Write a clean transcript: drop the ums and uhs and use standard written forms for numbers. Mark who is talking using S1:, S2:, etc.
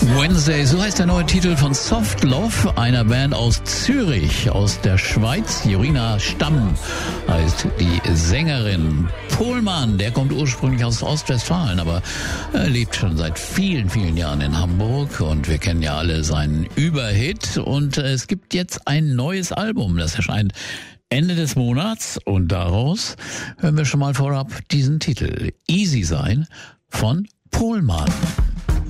S1: Wednesday, so heißt der neue Titel von Soft Love, einer Band aus Zürich, aus der Schweiz. Jorina Stamm heißt die Sängerin. Pohlmann, der kommt ursprünglich aus Ostwestfalen, aber er lebt schon seit vielen, vielen Jahren in Hamburg und wir kennen ja alle seinen Überhit. Und es gibt jetzt ein neues Album, das erscheint Ende des Monats und daraus hören wir schon mal vorab diesen Titel. Easy Sein von Pohlmann.